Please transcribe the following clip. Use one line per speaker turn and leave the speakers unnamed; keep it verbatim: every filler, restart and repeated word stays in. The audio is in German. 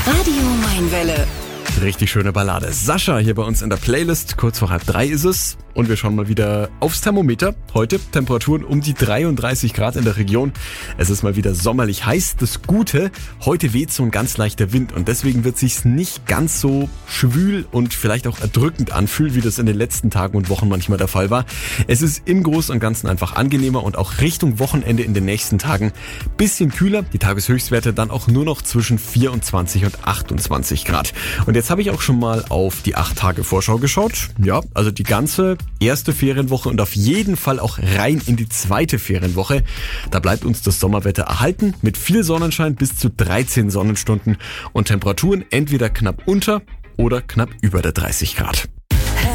Radio Mainwelle.
Richtig schöne Ballade. Sascha hier bei uns in der Playlist. Kurz vor halb drei ist es. Und wir schauen mal wieder aufs Thermometer. Heute Temperaturen um die dreiunddreißig Grad in der Region. Es ist mal wieder sommerlich heiß. Das Gute, heute weht so ein ganz leichter Wind. Und deswegen wird sich's nicht ganz so schwül und vielleicht auch erdrückend anfühlen, wie das in den letzten Tagen und Wochen manchmal der Fall war. Es ist im Großen und Ganzen einfach angenehmer und auch Richtung Wochenende in den nächsten Tagen bisschen kühler. Die Tageshöchstwerte dann auch nur noch zwischen vierundzwanzig und achtundzwanzig Grad. Und jetzt habe ich auch schon mal auf die acht Tage Vorschau geschaut. Ja, also die ganze erste Ferienwoche und auf jeden Fall auch rein in die zweite Ferienwoche. Da bleibt uns das Sommerwetter erhalten mit viel Sonnenschein bis zu dreizehn Sonnenstunden und Temperaturen entweder knapp unter oder knapp über der dreißig Grad.